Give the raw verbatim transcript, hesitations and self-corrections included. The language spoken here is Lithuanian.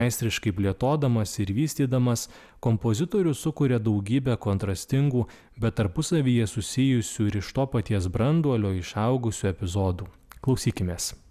Meistriškai plėtodamas ir vystydamas, kompozitorius sukuria daugybę kontrastingų, bet tarpusavyje susijusių ir iš to paties branduolio išaugusių epizodų. Klausykimės.